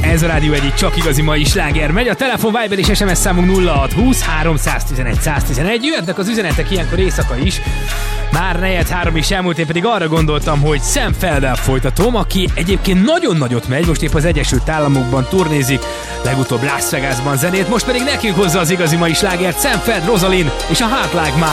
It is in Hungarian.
Ez a Rádió egyik csak igazi mai sláger megy. A telefon, Viber és SMS számunk 0620 311 111. Jöhetnek az üzenetek ilyenkor éjszaka is. Már 4-3 is elmúlt, én pedig arra gondoltam, hogy Sam Felddel folytatom, aki egyébként nagyon nagyot megy, most épp az Egyesült Államokban turnézik, legutóbb Las Vegasban zenét, most pedig nekünk hozza az igazi mai slágert Sam Feld, Rosalind és a Heart Like Mine.